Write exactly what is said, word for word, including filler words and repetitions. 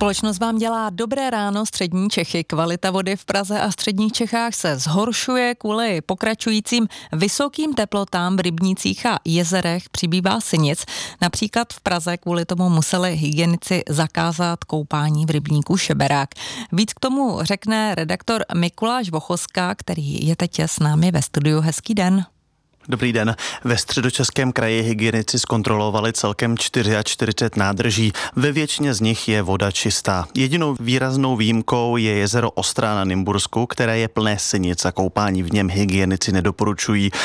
Společnost vám dělá dobré ráno, střední Čechy. Kvalita vody v Praze a středních Čechách se zhoršuje kvůli pokračujícím vysokým teplotám v rybnících a jezerech, přibývá sinic. Například v Praze kvůli tomu museli hygienici zakázat koupání v rybníku Šeberák. Víc k tomu řekne redaktor Mikuláš Vochoska, který je teď s námi ve studiu. Hezký den. Dobrý den. Ve Středočeském kraji hygienici zkontrolovali celkem čtyřicet čtyři nádrží. Ve většině z nich je voda čistá. Jedinou výraznou výjimkou je jezero Ostrá na Nymbursku, které je plné sinic a koupání v něm hygienici nedoporučují.